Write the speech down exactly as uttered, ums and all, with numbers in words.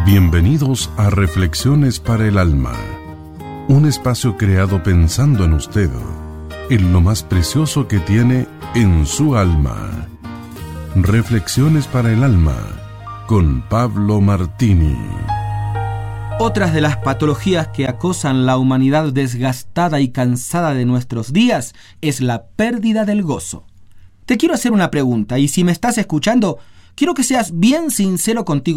Bienvenidos a Reflexiones para el Alma, un espacio creado pensando en usted, en lo más precioso que tiene en su alma. Reflexiones para el Alma, con Pablo Martini. Otras de las patologías que acosan la humanidad desgastada y cansada de nuestros días es la pérdida del gozo. Te quiero hacer una pregunta, y si me estás escuchando, quiero que seas bien sincero contigo